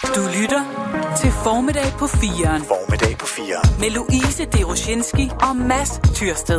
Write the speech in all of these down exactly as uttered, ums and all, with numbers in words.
Du lytter til Formiddag på firen. Formiddag på firen. Med Louise Deroshinski og Mads Tyrsted.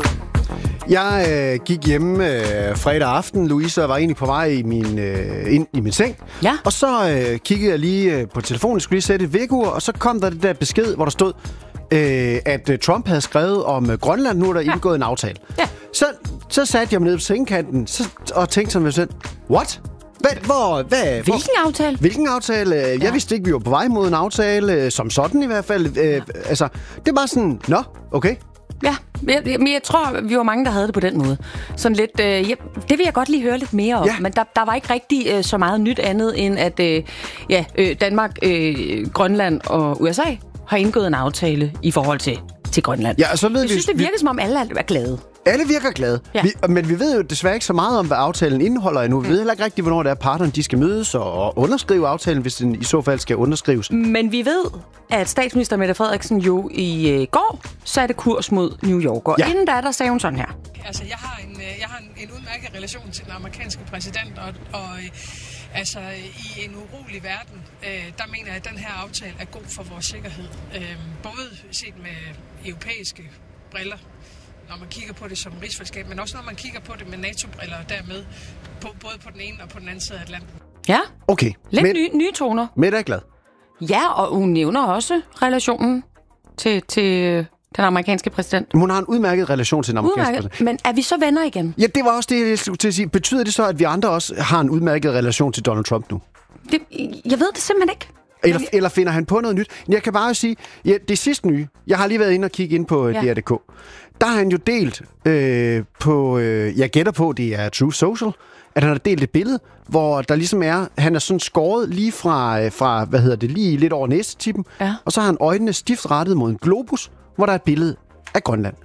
Jeg øh, gik hjemme øh, fredag aften. Louise var egentlig på vej i min, øh, ind i min seng. Ja. Og så øh, kiggede jeg lige øh, på telefonen, skulle lige sætte et vækkeur, og så kom der det der besked, hvor der stod, øh, at øh, Trump havde skrevet om øh, Grønland. Nu er der ja. indgået en aftale. Ja. Så, så satte jeg mig ned på sengekanten så, og tænkte sådan ved selv, what? Hvad, hvor, hvad, Hvilken hvor, aftale? Hvilken aftale? Jeg ja. vidste ikke, vi var på vej mod en aftale, som sådan i hvert fald. Øh, altså, det var sådan, nå, okay. Ja, men jeg tror, vi var mange, der havde det på den måde. Sådan lidt, øh, ja, det vil jeg godt lige høre lidt mere om. Ja. Men der, der var ikke rigtig øh, så meget nyt andet, end at øh, ja, øh, Danmark, øh, Grønland og U S A har indgået en aftale i forhold til, til Grønland. Ja, så ved jeg vi, synes, det virker vi, som om alle er glade. Alle virker glade. Ja. Vi, men vi ved jo desværre ikke så meget om, hvad aftalen indeholder endnu. Vi mm. ved heller ikke rigtig, hvornår der er parterne, de skal mødes og underskrive aftalen, hvis den i så fald skal underskrives. Men vi ved, at statsminister Mette Frederiksen jo i øh, går satte kurs mod New York. Og ja. inden da, der sagde hun sådan her. Altså, jeg har en, jeg har en, en udmærket relation til den amerikanske præsident, og, og altså, i en urolig verden, øh, der mener jeg, at den her aftale er god for vores sikkerhed. Øh, både set med europæiske briller, når man kigger på det som rigsfællesskab, men også når man kigger på det med NATO-briller, og dermed på, både på den ene og på den anden side af Atlanten. Ja, okay. lidt nye, nye toner. Mette er glad. Ja, og hun nævner også relationen til, til den amerikanske præsident. Hun har en udmærket relation til den amerikanske udmærket. præsident. Men er vi så venner igen? Ja, det var også det, jeg skulle til at sige. Betyder det så, at vi andre også har en udmærket relation til Donald Trump nu? Det, jeg ved det simpelthen ikke. Eller, eller finder han på noget nyt? Jeg kan bare sige, ja, det sidste nye, jeg har lige været inde og kigge ind på ja. D R punktum d k. Der har han jo delt øh, på, øh, jeg gætter på, det er True Social, at han har delt et billede, hvor der ligesom er, han er sådan skåret lige fra, fra hvad hedder det, lige lidt over næsetippen, ja. og så har han øjnene stift rettet mod en globus, hvor der er et billede af Grønland.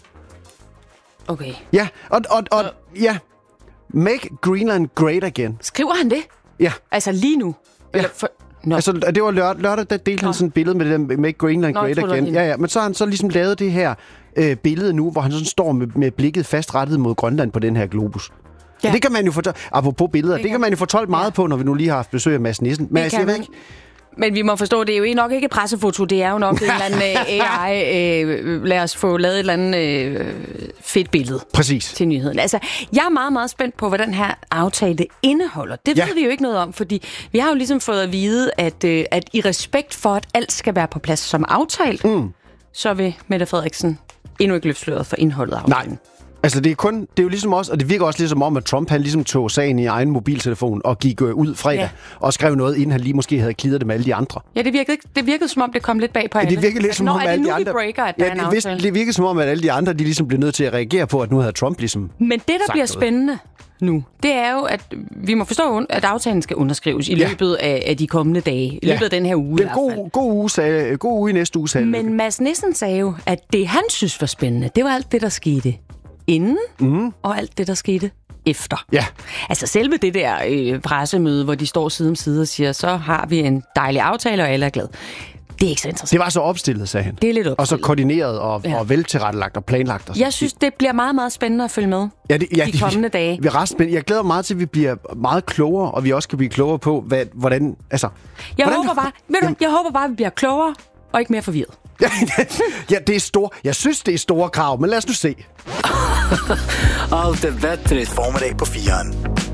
Okay. Ja, og, og, og ja, make Greenland great again. Skriver han det? Ja. Altså lige nu? Ja. Eller for... No. Altså, det var lørdag, lørdag der delte Nå. han sådan et billede med det der Make Greenland Nå, Great Again. Ja, ja, men så har han så ligesom lavet det her øh, billede nu, hvor han sådan står med, med blikket fastrettet mod Grønland på den her globus. Ja. Det kan man jo fortolke, apropos billeder, det, det kan man jo fortolke meget ja. på, når vi nu lige har haft besøg af Mads Nissen. Men altså, jeg ved ikke... Men vi må forstå, det er jo nok ikke et pressefoto, det er jo nok en eller anden A I. Øh, lad os få lavet et eller andet øh, fedt billede Præcis. til nyheden. Altså, jeg er meget, meget spændt på, hvad den her aftale indeholder. Det ja. ved vi jo ikke noget om, fordi vi har jo ligesom fået at vide, at, øh, at i respekt for, at alt skal være på plads som aftalt, mm. så vil Mette Frederiksen endnu ikke løfte sløret for indholdet af aftalen. Nej. Altså, det er, kun, det er jo ligesom også, og det virker også ligesom om, at Trump han ligesom tog sagen i egen mobiltelefon og gik ud fredag ja. og skrev noget, inden han lige måske havde klidret det med alle de andre. Ja, det virkede, det virkede som om, det kom lidt bag på alle. Ja, det virkede lidt som Nå, om, er det alle nu, de andre... breaker, at ja, der er en aftale? Det, det virkede som om, at alle de andre, de ligesom blev nødt til at reagere på, at nu havde Trump ligesom... Men det, der bliver spændende nu, det er jo, at vi må forstå, at aftalen skal underskrives i ja. løbet af, af de kommende dage. I løbet ja. af den her uge. Det er en god, god, uge, sagde, god uge i næste uge, sagde Men Mads Nissen sagde jo, at det, han synes var spændende, det var alt det, der skete inden, mm. og alt det, der skete efter. Ja. Altså selve det der øh, pressemøde, hvor de står side om side og siger, så har vi en dejlig aftale, og alle er glade. Det er ikke så interessant. Det var så opstillet, sagde han. Det er lidt opstillet. Og så koordineret og, ja. og veltilrettelagt og planlagt. Og jeg synes, det bliver meget, meget spændende at følge med ja, det, ja, de kommende det, dage. Vi er ret spændende. Jeg glæder mig meget til, at vi bliver meget klogere, og vi også kan blive klogere på, hvad, hvordan... Altså, jeg, hvordan, håber bare, ved du, jeg håber bare, at vi bliver klogere og ikke mere forvirret. ja, det er store. Jeg synes, det er store krav, men lad os nu se. Allt är bättre. Formiddag på firen.